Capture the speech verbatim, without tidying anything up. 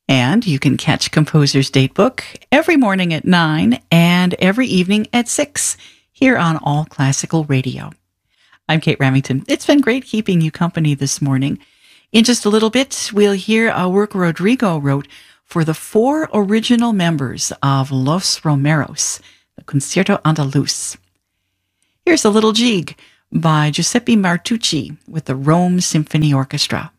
And you can catch Composer's Datebook every morning at nine and every evening at six here on All Classical Radio. I'm Kate Remington. It's been great keeping you company this morning. In just a little bit, we'll hear a work Rodrigo wrote for the four original members of Los Romeros, the Concierto Andaluz. Here's a little jig by Giuseppe Martucci with the Rome Symphony Orchestra.